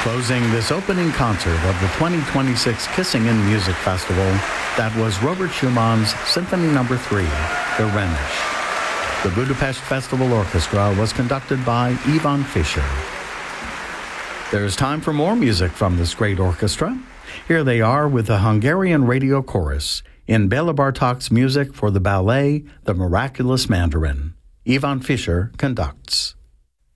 Closing this opening concert of the 2026 Kissing in Music Festival, that was Robert Schumann's Symphony No. 3, the Rhenish. The Budapest Festival Orchestra was conducted by Ivan Fischer. There's time for more music from this great orchestra. Here they are with the Hungarian Radio Chorus in Bela Bartok's music for the ballet The Miraculous Mandarin. Ivan Fischer conducts.